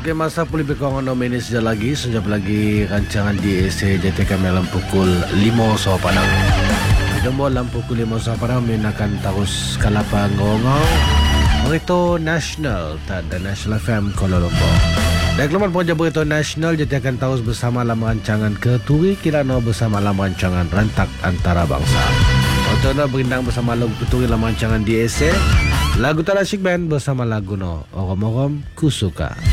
Okey, masa pulih bekongan 6 minit saja lagi. Sejap lagi rancangan DSA jati kami dalam pukul 5 so padang. Jombo dalam pukul 5 so padang akan terus kalapa ngongong. Berita Nasional dan National FM Kuala Lumpur. Dan keluar pun berita Nasional jati akan terus bersama dalam rancangan Keturi Kirana bersama dalam rancangan Rentak Antarabangsa. Contohnya berindang bersama lagu Keturi dalam rancangan DSA. Lagu Tarasyik Band bersama lagu No Orom-Orom Kusuka.